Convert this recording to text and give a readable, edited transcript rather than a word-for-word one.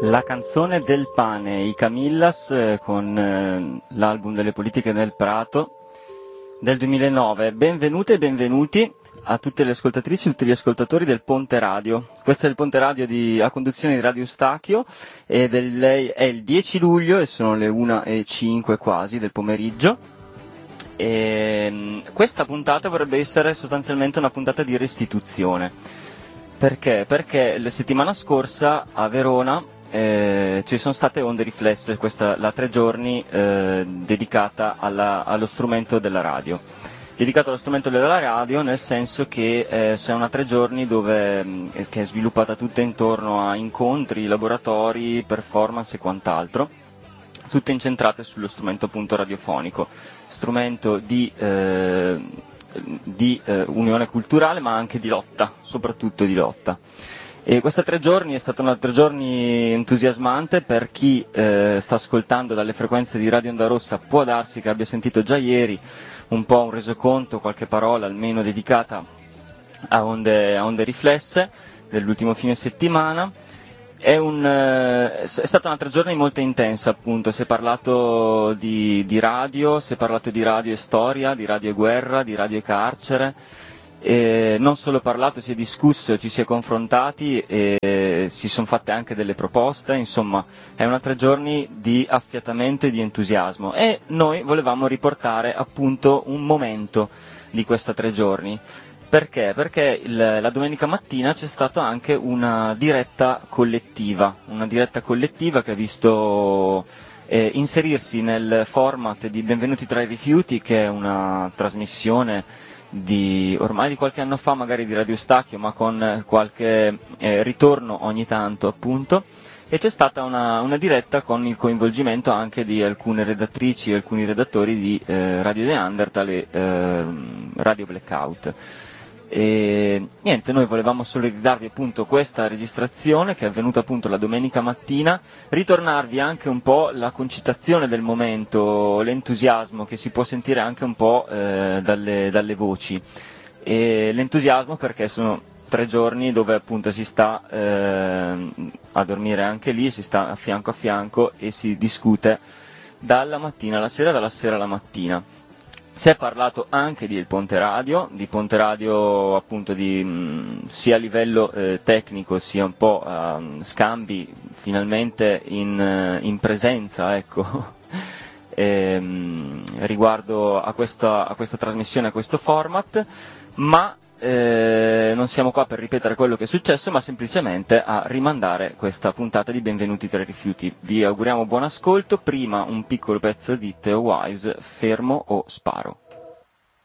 La canzone del pane, i Camillas con l'album delle politiche nel Prato del 2009. Benvenute e benvenuti a tutte le ascoltatrici e tutti gli ascoltatori del Ponte Radio. Questo è il Ponte Radio a conduzione di Radio Eustachio ed è il 10 luglio e sono le 1:05 quasi del pomeriggio. E questa puntata vorrebbe essere sostanzialmente una puntata di restituzione. Perché? Perché la settimana scorsa a Verona ci sono state onde riflesse, la 3 giorni dedicata allo strumento della radio. Dedicato allo strumento della radio nel senso che sono 3 giorni che è sviluppata tutta intorno a incontri, laboratori, performance e quant'altro, tutte incentrate sullo strumento appunto radiofonico, strumento di unione culturale ma anche di lotta, soprattutto di lotta. E questa 3 giorni è stata una 3 giorni entusiasmante per chi sta ascoltando dalle frequenze di Radio Onda Rossa. Può darsi che abbia sentito già ieri un po' un resoconto, qualche parola almeno dedicata a onde riflesse dell'ultimo fine settimana. È stata una 3 giorni molto intensa, appunto. Si è parlato di radio, si è parlato di radio e storia, di radio e guerra, di radio e carcere. Non solo parlato, si è discusso, ci si è confrontati e si sono fatte anche delle proposte. Insomma, è una 3 giorni di affiatamento e di entusiasmo e noi volevamo riportare appunto un momento di questa 3 giorni. Perché? Perché la domenica mattina c'è stata anche una diretta collettiva che ha visto inserirsi nel format di Benvenuti tra i rifiuti, che è una trasmissione ormai di qualche anno fa, magari di Radio Eustachio, ma con qualche ritorno ogni tanto appunto, e c'è stata una diretta con il coinvolgimento anche di alcune redattrici e alcuni redattori di Radio Neanderthal e Radio Blackout. E niente, noi volevamo solo ridarvi appunto questa registrazione che è avvenuta appunto la domenica mattina, ritornarvi anche un po' la concitazione del momento, l'entusiasmo che si può sentire anche un po' dalle voci, e l'entusiasmo perché sono 3 giorni dove appunto si sta a dormire anche lì, si sta a fianco e si discute dalla mattina alla sera, dalla sera alla mattina. Si è parlato anche di Ponte Radio appunto sia a livello tecnico sia un po' scambi finalmente in presenza, ecco, riguardo a questa trasmissione, a questo format, ma non siamo qua per ripetere quello che è successo, ma semplicemente a rimandare questa puntata di Benvenuti tra i rifiuti. Vi auguriamo buon ascolto. Prima un piccolo pezzo di Theo Wise, Fermo o sparo.